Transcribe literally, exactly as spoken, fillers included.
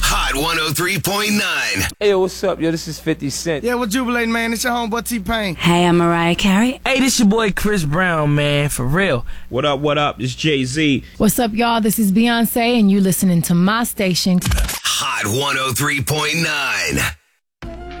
Hot one oh three point nine. Hey, yo, what's up, yo? This is fifty Cent. Yeah, we're jubilating, man. It's your homeboy T-Pain. Hey, I'm Mariah Carey. Hey, this your boy Chris Brown, man, for real. What up, what up? It's Jay-Z. What's up, y'all? This is Beyonce, and you listening to my station. Hot one oh three point nine.